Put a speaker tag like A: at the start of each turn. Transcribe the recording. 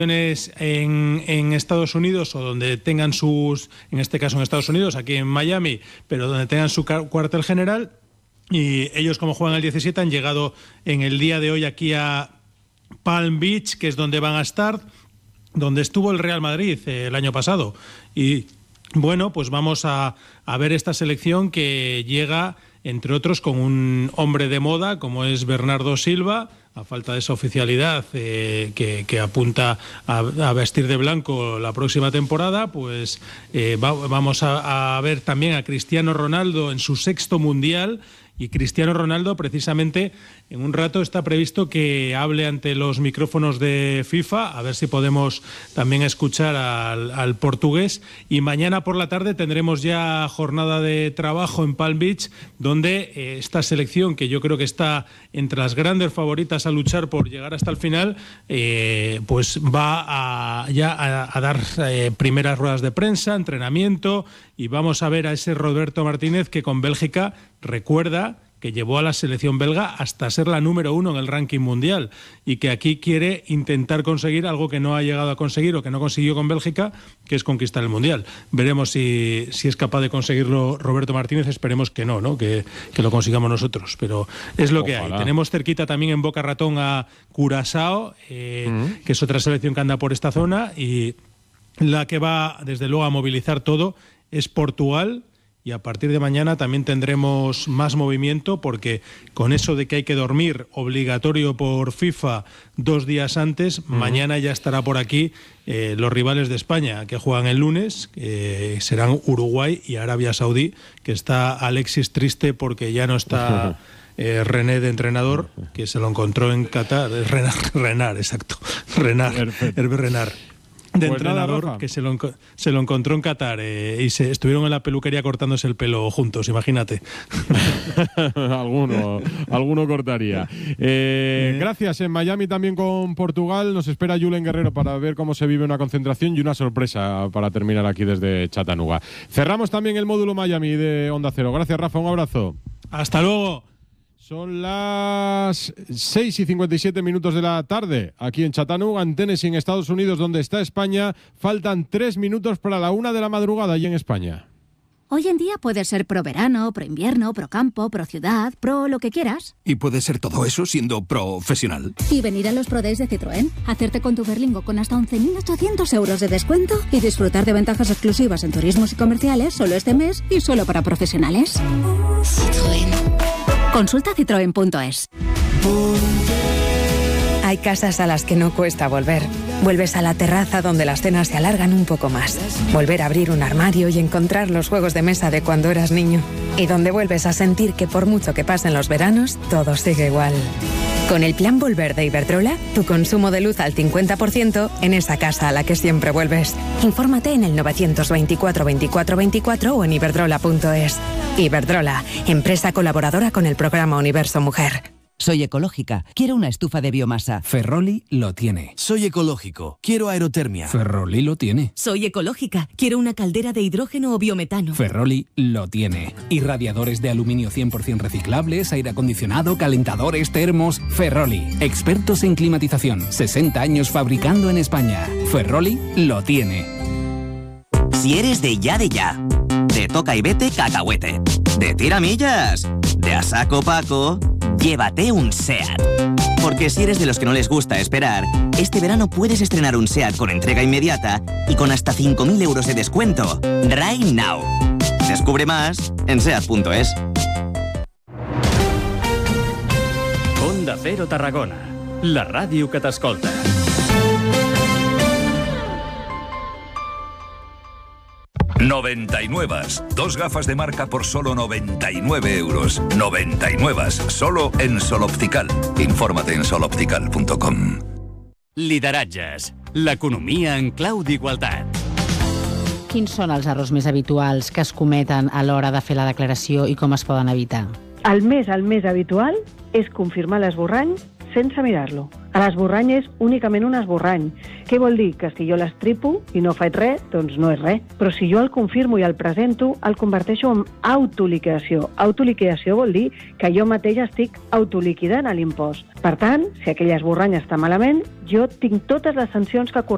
A: en Estados Unidos, o donde tengan sus, en este caso en Estados Unidos, aquí en Miami, pero donde tengan su cuartel general. Y ellos, como juegan el 17, han llegado en el día de hoy aquí a Palm Beach, que es donde van a estar, donde estuvo el Real Madrid el año pasado. Y bueno, pues vamos a ver esta selección que llega, entre otros, con un hombre de moda como es Bernardo Silva, a falta de esa oficialidad que apunta a vestir de blanco la próxima temporada. Pues vamos a ver también a Cristiano Ronaldo en su 6º Mundial. Y Cristiano Ronaldo, precisamente, en un rato está previsto que hable ante los micrófonos de FIFA, a ver si podemos también escuchar al portugués. Y mañana por la tarde tendremos ya jornada de trabajo en Palm Beach, donde esta selección, que yo creo que está entre las grandes favoritas a luchar por llegar hasta el final, pues va a dar primeras ruedas de prensa, entrenamiento, y vamos a ver a ese Roberto Martínez que con Bélgica, recuerda, que llevó a la selección belga hasta ser la número 1 en el ranking mundial, y que aquí quiere intentar conseguir algo que no ha llegado a conseguir o que no consiguió con Bélgica, que es conquistar el mundial. Veremos si es capaz de conseguirlo Roberto Martínez. Esperemos que no, que lo consigamos nosotros, pero es lo que hay. Tenemos cerquita también en Boca Ratón a Curazao, que es otra selección que anda por esta zona, y la que va desde luego a movilizar todo es Portugal. Y a partir de mañana también tendremos más movimiento, porque con eso de que hay que dormir obligatorio por FIFA 2 días antes, mañana ya estará por aquí los rivales de España, que juegan el lunes, serán Uruguay y Arabia Saudí, que está Alexis triste porque ya no está René de entrenador, que se lo encontró en Qatar. Renard, exacto. Hervé Renard. De entrenador, que se lo encontró en Qatar, y estuvieron en la peluquería cortándose el pelo juntos, imagínate.
B: alguno cortaría. Gracias. En Miami también con Portugal nos espera Julen Guerrero para ver cómo se vive una concentración y una sorpresa para terminar aquí desde Chattanooga. Cerramos también el módulo Miami de Onda Cero. Gracias, Rafa, un abrazo.
A: Hasta luego.
B: Son las 6:57 de la tarde, aquí en Chattanooga, en Tennessee, en Estados Unidos, donde está España. Faltan 3 minutos para la 1 de la madrugada allí en España.
C: Hoy en día puedes ser pro verano, pro invierno, pro campo, pro ciudad, pro lo que quieras.
D: Y puedes ser todo eso siendo profesional.
C: Y venir a los Pro Days de Citroën, hacerte con tu Berlingo con hasta 11.800 euros de descuento y disfrutar de ventajas exclusivas en turismos y comerciales solo este mes y solo para profesionales. Citroën. Consulta citroen.es.
E: Hay casas a las que no cuesta volver. Vuelves a la terraza donde las cenas se alargan un poco más. Volver a abrir un armario y encontrar los juegos de mesa de cuando eras niño. Y donde vuelves a sentir que por mucho que pasen los veranos, todo sigue igual. Con el plan Volver de Iberdrola, tu consumo de luz al 50% en esa casa a la que siempre vuelves. Infórmate en el 924 24 24 o en iberdrola.es. Iberdrola, empresa colaboradora con el programa Universo Mujer.
F: Soy ecológica, quiero una estufa de biomasa.
G: Ferroli lo tiene.
H: Soy ecológico, quiero aerotermia.
G: Ferroli lo tiene.
I: Soy ecológica, quiero una caldera de hidrógeno o biometano.
G: Ferroli lo tiene. Irradiadores de aluminio 100% reciclables, aire acondicionado, calentadores, termos. Ferroli, expertos en climatización, 60 años fabricando en España. Ferroli lo tiene.
J: Si eres de ya, de toca y vete cacahuete, de tiramillas, de a saco Paco, llévate un SEAT. Porque si eres de los que no les gusta esperar, este verano puedes estrenar un SEAT con entrega inmediata y con hasta 5.000 euros de descuento. Right now. Descubre más en SEAT.es.
K: Onda Cero Tarragona, la ràdio que t'escolta.
L: Noventainuevas, 2 gafas de marca por solo 99 euros. Noventainuevas, solo en Sol Optical. Infórmate en soloptical.com.
K: Lideratges, l'economia en clau d'igualtat.
M: Quins són els errors més habituals que es cometen a l'hora de fer la declaració i com es poden evitar?
N: El més habitual és confirmar l'esborrany sense mirar-lo. L'esborrany és únicament un esborrany. Què vol dir? Que si jo l'estripo i no faig res, doncs no és res. Però si jo el confirmo i el presento, el converteixo en autoliquidació. Autoliquidació vol dir que jo mateix estic autoliquidant l'impost. Per tant, si aquell esborrany està malament, jo tinc totes les sancions que corresponen